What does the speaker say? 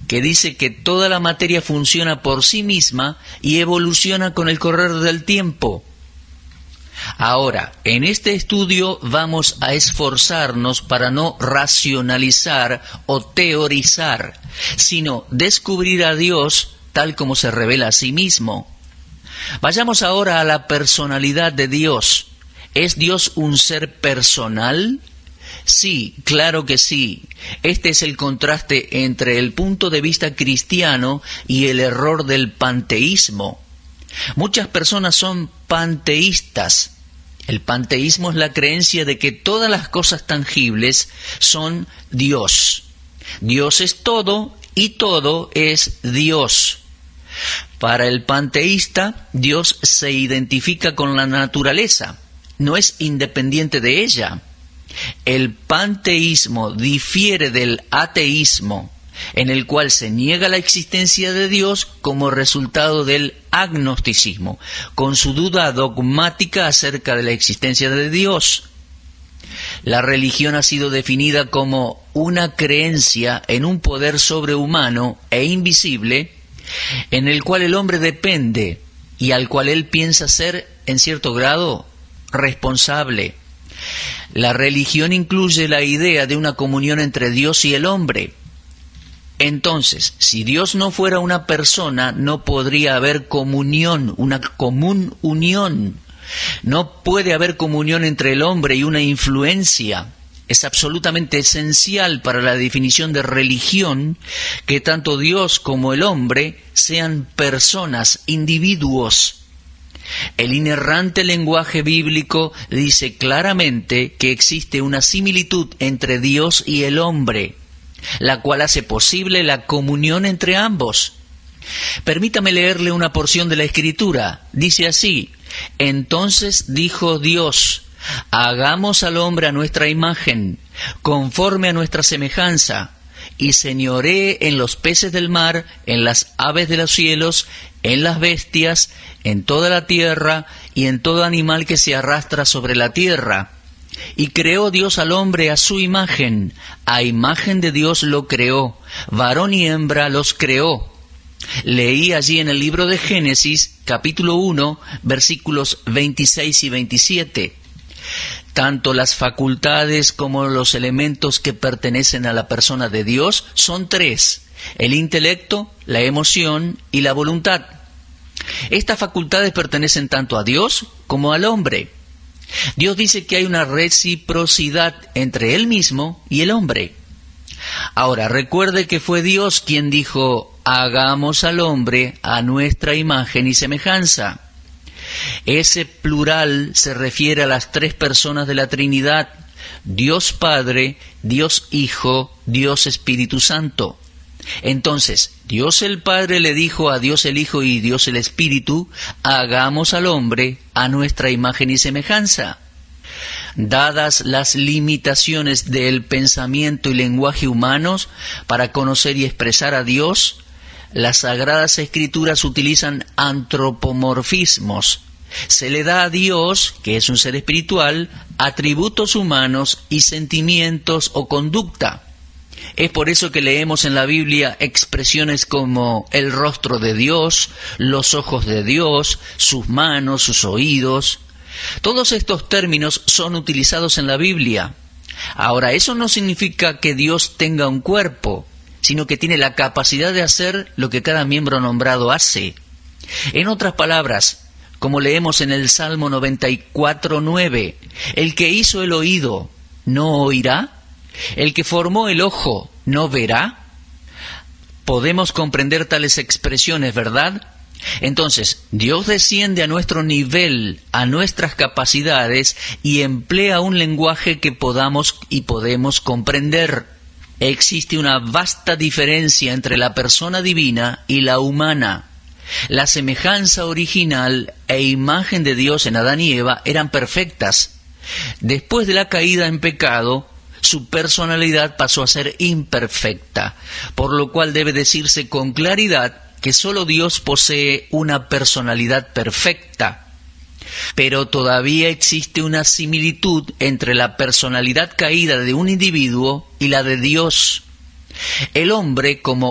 que dice que toda la materia funciona por sí misma y evoluciona con el correr del tiempo. Ahora, en este estudio vamos a esforzarnos para no racionalizar o teorizar, sino descubrir a Dios tal como se revela a sí mismo. Vayamos ahora a la personalidad de Dios. ¿Es Dios un ser personal? Sí, claro que sí. Este es el contraste entre el punto de vista cristiano y el error del panteísmo. Muchas personas son panteístas. El panteísmo es la creencia de que todas las cosas tangibles son Dios. Dios es todo y todo es Dios. Para el panteísta, Dios se identifica con la naturaleza, no es independiente de ella. El panteísmo difiere del ateísmo, en el cual se niega la existencia de Dios como resultado del agnosticismo, con su duda dogmática acerca de la existencia de Dios. La religión ha sido definida como una creencia en un poder sobrehumano e invisible, en el cual el hombre depende y al cual él piensa ser, en cierto grado, responsable. La religión incluye la idea de una comunión entre Dios y el hombre. Entonces, si Dios no fuera una persona, no podría haber comunión, una común unión. No puede haber comunión entre el hombre y una influencia. Es absolutamente esencial para la definición de religión que tanto Dios como el hombre sean personas, individuos. El inerrante lenguaje bíblico dice claramente que existe una similitud entre Dios y el hombre, la cual hace posible la comunión entre ambos. Permítame leerle una porción de la Escritura. Dice así: entonces dijo Dios, hagamos al hombre a nuestra imagen, conforme a nuestra semejanza, y señoree en los peces del mar, en las aves de los cielos, en las bestias, en toda la tierra, y en todo animal que se arrastra sobre la tierra. Y creó Dios al hombre a su imagen, a imagen de Dios lo creó, varón y hembra los creó. Leí allí en el libro de Génesis, capítulo 1, versículos 26 y 27. Tanto las facultades como los elementos que pertenecen a la persona de Dios son tres: el intelecto, la emoción y la voluntad. Estas facultades pertenecen tanto a Dios como al hombre. Dios dice que hay una reciprocidad entre Él mismo y el hombre. Ahora, recuerde que fue Dios quien dijo: hagamos al hombre a nuestra imagen y semejanza. Ese plural se refiere a las tres personas de la Trinidad: Dios Padre, Dios Hijo, Dios Espíritu Santo. Entonces, Dios el Padre le dijo a Dios el Hijo y Dios el Espíritu: hagamos al hombre a nuestra imagen y semejanza. Dadas las limitaciones del pensamiento y lenguaje humanos para conocer y expresar a Dios, las Sagradas Escrituras utilizan antropomorfismos. Se le da a Dios, que es un ser espiritual, atributos humanos y sentimientos o conducta. Es por eso que leemos en la Biblia expresiones como el rostro de Dios, los ojos de Dios, sus manos, sus oídos. Todos estos términos son utilizados en la Biblia. Ahora, eso no significa que Dios tenga un cuerpo, sino que tiene la capacidad de hacer lo que cada miembro nombrado hace. En otras palabras, como leemos en el Salmo 94:9, el que hizo el oído, ¿no oirá? ¿El que formó el ojo, no verá? Podemos comprender tales expresiones, ¿verdad? Entonces, Dios desciende a nuestro nivel, a nuestras capacidades, y emplea un lenguaje que podemos comprender. Existe una vasta diferencia entre la persona divina y la humana. La semejanza original e imagen de Dios en Adán y Eva eran perfectas. Después de la caída en pecado, su personalidad pasó a ser imperfecta, por lo cual debe decirse con claridad que solo Dios posee una personalidad perfecta. Pero todavía existe una similitud entre la personalidad caída de un individuo y la de Dios. El hombre, como